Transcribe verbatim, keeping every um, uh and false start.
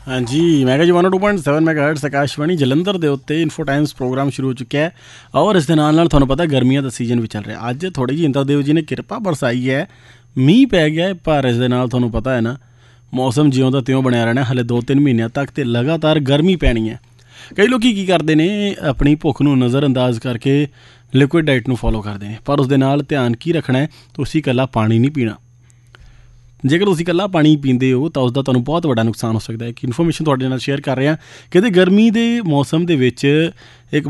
ਹਾਂਜੀ, ਮੈਂ ਕਿਹਾ ਜੀ one two point seven mega hurts Akashvani Jalandhar ਦੇ ਉੱਤੇ ਇਨਫੋ ਟਾਈਮਸ ਪ੍ਰੋਗਰਾਮ ਸ਼ੁਰੂ ਹੋ ਚੁੱਕਿਆ ਹੈ ਔਰ ਇਸ ਦੇ ਨਾਲ ਨਾਲ ਤੁਹਾਨੂੰ ਪਤਾ ਗਰਮੀਆਂ ਦਾ ਸੀਜ਼ਨ ਵੀ ਚੱਲ ਰਿਹਾ। ਅੱਜ ਥੋੜ੍ਹੀ ਜਿਹੀ ਇੰਦਰਦੇਵ ਜੀ ਨੇ ਕਿਰਪਾ ਬਰਸਾਈ ਹੈ, ਮੀਂਹ ਪੈ ਗਿਆ ਹੈ, ਪਰ ਇਸ ਦੇ ਨਾਲ ਤੁਹਾਨੂੰ ਪਤਾ ਹੈ ਨਾ ਮੌਸਮ ਜਿਉਂ ਦਾ ਤਿਉਂ ਬਣਿਆ ਰਹਿਣਾ ਹਾਲੇ ਦੋ ਤਿੰਨ ਮਹੀਨਿਆਂ ਤੱਕ, ਅਤੇ ਲਗਾਤਾਰ ਗਰਮੀ ਪੈਣੀ ਹੈ। ਕਈ ਲੋਕ ਕੀ ਕਰਦੇ ਨੇ, ਆਪਣੀ ਭੁੱਖ ਨੂੰ ਨਜ਼ਰ ਅੰਦਾਜ਼ ਕਰਕੇ ਲਿਕੁਇਡ ਡਾਈਟ ਨੂੰ ਫੋਲੋ ਕਰਦੇ ਨੇ, ਪਰ ਉਸ ਦੇ ਨਾਲ ਧਿਆਨ ਕੀ ਰੱਖਣਾ ਹੈ, ਤੁਸੀਂ ਇਕੱਲਾ ਪਾਣੀ ਨਹੀਂ ਪੀਣਾ। ਜੇਕਰ ਤੁਸੀਂ ਇਕੱਲਾ ਪਾਣੀ ਪੀਂਦੇ ਹੋ ਤਾਂ ਉਸਦਾ ਤੁਹਾਨੂੰ ਬਹੁਤ ਵੱਡਾ ਨੁਕਸਾਨ ਹੋ ਸਕਦਾ ਹੈ। ਇੱਕ ਇਨਫੋਰਮੇਸ਼ਨ ਤੁਹਾਡੇ ਨਾਲ ਸ਼ੇਅਰ ਕਰ ਰਿਹਾ, ਕਹਿੰਦੇ ਗਰਮੀ ਦੇ ਮੌਸਮ ਦੇ ਵਿੱਚ ਇੱਕ